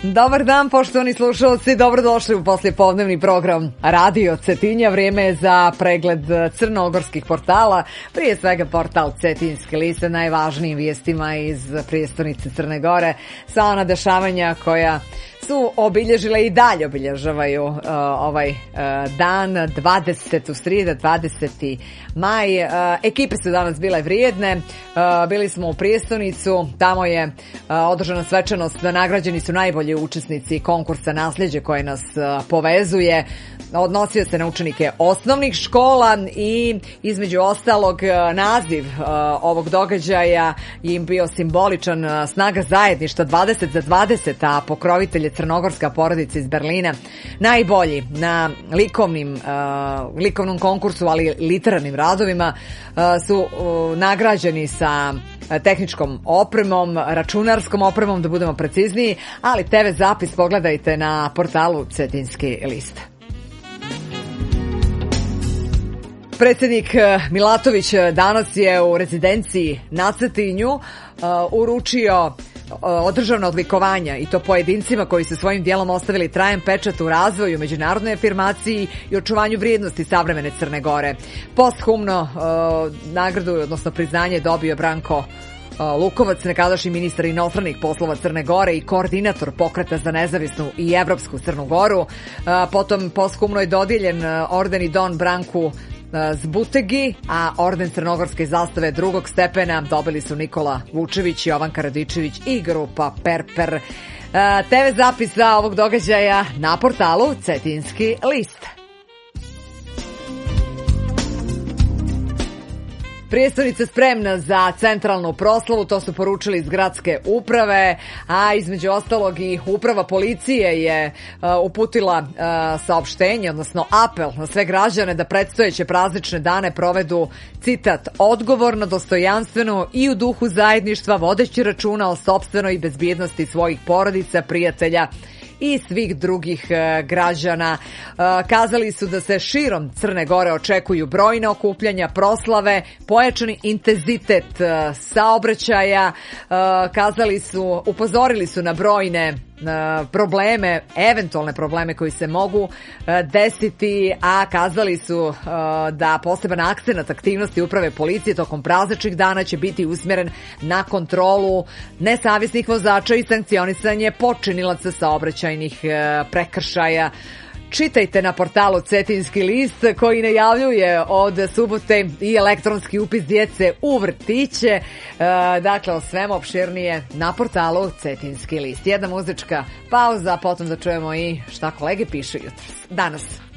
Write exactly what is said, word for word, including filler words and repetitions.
Dobar dan, poštovani slušalci, dobrodošli u poslijepodnevni program Radio Cetinja. Vrijeme je za pregled crnogorskih portala, prije svega portal Cetinjski list sa najvažnijim vijestima iz prijestolnice Crne Gore, sva ona dešavanja koja su obilježile i dalje obilježavaju uh, ovaj uh, dan, dvadeset u srijeda, dvadeseti maj. Uh, ekipe su danas bile vrijedne, uh, bili smo u prijestolnicu, tamo je uh, održana svečanost, nagrađeni su najbolji učesnici konkursa Nasljeđe koje nas uh, povezuje. Odnosio se na učenike osnovnih škola i između ostalog naziv uh, ovog događaja im bio simboličan, uh, snaga zajedništva dvadeset za dvadeset, a pokrovitelj je crnogorska porodica iz Berlina. Najbolji na likovnim, uh, likovnom konkursu, ali literarnim radovima uh, su uh, nagrađeni sa tehničkom opremom, računarskom opremom, da budemo precizniji, ali te ve zapis pogledajte na portalu Cetinjski list. Predsjednik Milatović danas je u rezidenciji na Cetinju uh, uručio uh, državna odlikovanja i to pojedincima koji su svojim dijelom ostavili trajan pečat u razvoju, međunarodnoj afirmaciji i očuvanju vrijednosti savremene Crne Gore. Posthumno uh, nagradu, odnosno priznanje, dobio Branko Lukovac, nekadašnji ministar inostranih poslova Crne Gore i koordinator Pokreta za nezavisnu i evropsku Crnu Goru. Potom posthumno je dodijeljen orden i don Branku Zbutegi, a orden crnogorske zastave drugog stepena dobili su Nikola Vučević, Jovan Karadičević i grupa Perper. te ve zapisa ovog događaja na portalu Cetinjski list. Prijestolnica spremna za centralnu proslavu, to su poručili iz gradske uprave, a između ostalog i uprava policije je uh, uputila uh, saopštenje, odnosno apel na sve građane da predstojeće praznične dane provedu, citat, odgovorno, dostojanstveno i u duhu zajedništva, vodeći računa o sopstvenoj bezbjednosti svojih porodica, prijatelja i svih drugih e, građana. E, kazali su da se širom Crne Gore očekuju brojne okupljanja, proslave, pojačani intenzitet e, saobraćaja. E, kazali su, upozorili su na brojne probleme, eventualne probleme koji se mogu desiti, a kazali su da poseban akcenat aktivnosti uprave policije tokom prazničnih dana će biti usmjeren na kontrolu nesavjesnih vozača i sankcionisanje počinilaca saobraćajnih prekršaja. Čitajte na portalu Cetinjski list koji najavljuje od subote i elektronski upis djece u vrtiće. E, dakle, o svemu opširnije na portalu Cetinjski list. Jedna muzička pauza, potom da čujemo i šta kolege pišu jutros. Danas.